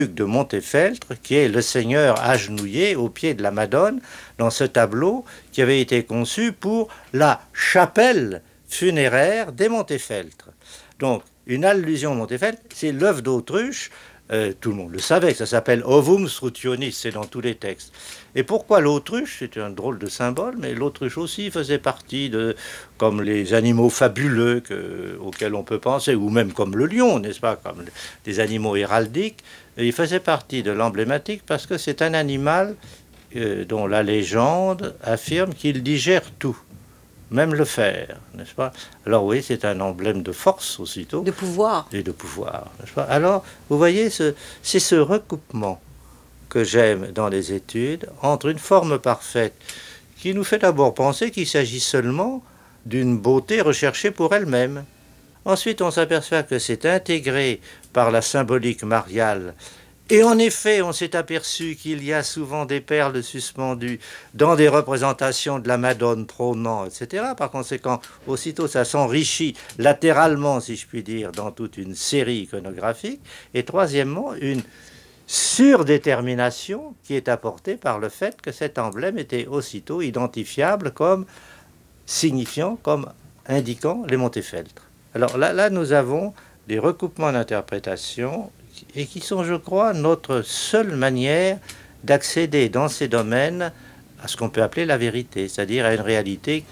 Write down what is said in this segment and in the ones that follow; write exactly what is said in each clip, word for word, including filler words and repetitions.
de Montefeltre, qui est le Seigneur agenouillé au pied de la Madone, dans ce tableau qui avait été conçu pour la chapelle funéraire des Montefeltre. Donc, une allusion à Montefeltre, c'est l'œuvre d'Autruche. Euh, tout le monde le savait, ça s'appelle Ovum Strutionis, c'est dans tous les textes. Et pourquoi l'autruche? C'est un drôle de symbole, mais l'autruche aussi faisait partie de, comme les animaux fabuleux que, auxquels on peut penser, ou même comme le lion, n'est-ce pas, comme des animaux héraldiques. Et il faisait partie de l'emblématique parce que c'est un animal euh, dont la légende affirme qu'il digère tout, même le fer, n'est-ce pas? Alors oui, c'est un emblème de force aussitôt. De pouvoir. Et de pouvoir, n'est-ce pas? Alors, vous voyez, ce, c'est ce recoupement que j'aime dans les études entre une forme parfaite qui nous fait d'abord penser qu'il s'agit seulement d'une beauté recherchée pour elle-même. Ensuite, on s'aperçoit que c'est intégré par la symbolique mariale. Et en effet, on s'est aperçu qu'il y a souvent des perles suspendues dans des représentations de la Madone trônant, et cetera. Par conséquent, aussitôt, ça s'enrichit latéralement, si je puis dire, dans toute une série iconographique. Et troisièmement, une surdétermination qui est apportée par le fait que cet emblème était aussitôt identifiable comme signifiant, comme indiquant les Montefeltre. Alors là, là, nous avons des recoupements d'interprétation et qui sont, je crois, notre seule manière d'accéder dans ces domaines à ce qu'on peut appeler la vérité, c'est-à-dire à une réalité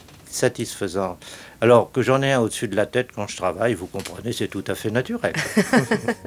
satisfaisante. Alors que j'en ai un au-dessus de la tête quand je travaille, vous comprenez, c'est tout à fait naturel.